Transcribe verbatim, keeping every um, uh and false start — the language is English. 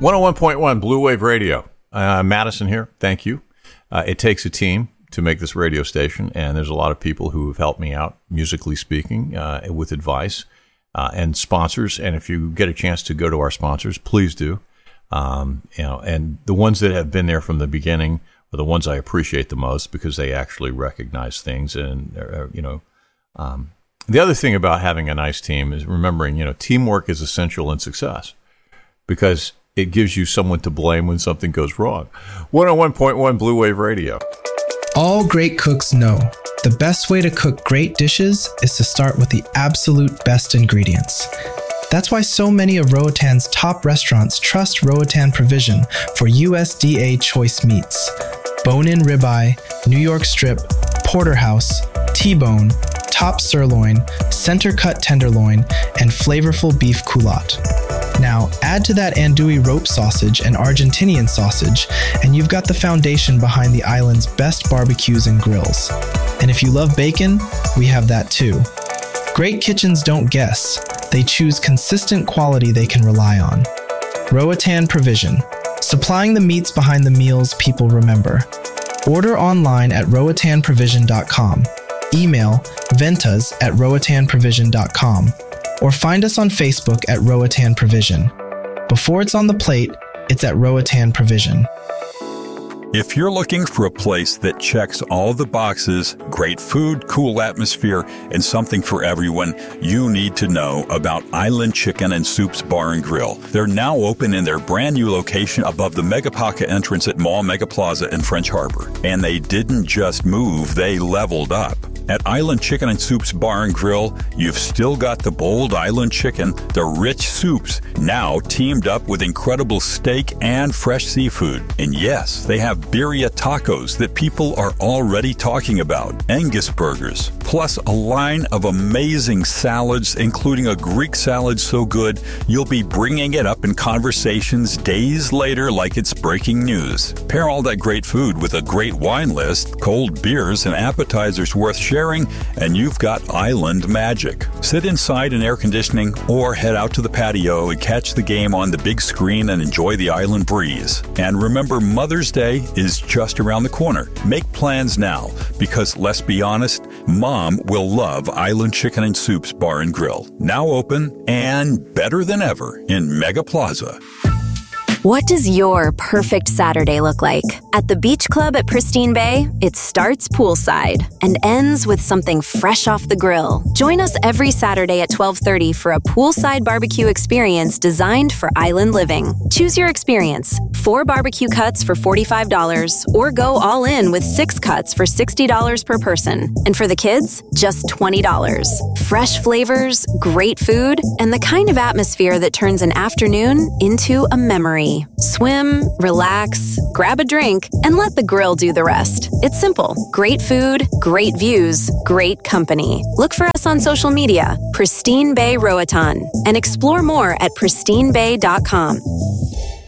one oh one point one Blue Wave Radio. Uh, Madison here. Thank you. Uh, it takes a team to make this radio station, and there's a lot of people who have helped me out, musically speaking, uh, with advice uh, and sponsors. And if you get a chance to go to our sponsors, please do. Um, you know, and the ones that have been there from the beginning are the ones I appreciate the most because they actually recognize things. And uh, you know, um, the other thing about having a nice team is remembering, you know, teamwork is essential in success because it gives you someone to blame when something goes wrong. one oh one point one Blue Wave Radio. All great cooks know the best way to cook great dishes is to start with the absolute best ingredients. That's why so many of Roatan's top restaurants trust Roatan Provision for U S D A choice meats. Bone-in ribeye, New York strip, porterhouse, T-bone, top sirloin, center-cut tenderloin, and flavorful beef culotte. Now, add to that andouille rope sausage and Argentinian sausage, and you've got the foundation behind the island's best barbecues and grills. And if you love bacon, we have that too. Great kitchens don't guess. They choose consistent quality they can rely on. Roatan Provision, supplying the meats behind the meals people remember. Order online at roatan provision dot com. Email ventas at roatan provision dot com. Or find us on Facebook at Roatan Provision. Before it's on the plate, it's at Roatan Provision. If you're looking for a place that checks all the boxes, great food, cool atmosphere, and something for everyone, you need to know about Island Chicken and Soups Bar and Grill. They're now open in their brand new location above the Megapaca entrance at Mall Mega Plaza in French Harbor. And they didn't just move, they leveled up. At Island Chicken and Soups Bar and Grill, you've still got the bold island chicken, the rich soups, now teamed up with incredible steak and fresh seafood. And yes, they have birria tacos that people are already talking about, Angus burgers, plus a line of amazing salads, including a Greek salad so good, you'll be bringing it up in conversations days later like it's breaking news. Pair all that great food with a great wine list, cold beers, and appetizers worth sharing. Sharing, and you've got island magic. Sit inside in air conditioning or head out to the patio and catch the game on the big screen and enjoy the island breeze. And remember, Mother's Day is just around the corner. Make plans now because, let's be honest, Mom will love Island Chicken and Soups Bar and Grill. Now open and better than ever in Mega Plaza. What does your perfect Saturday look like? At the Beach Club at Pristine Bay, it starts poolside and ends with something fresh off the grill. Join us every Saturday at twelve thirty for a poolside barbecue experience designed for island living. Choose your experience. Four barbecue cuts for forty-five dollars or go all in with six cuts for sixty dollars per person. And for the kids, just twenty dollars. Fresh flavors, great food, and the kind of atmosphere that turns an afternoon into a memory. Swim, relax, grab a drink, and let the grill do the rest. It's simple. Great food, great views, great company. Look for us on social media, Pristine Bay Roatan, and explore more at pristine bay dot com.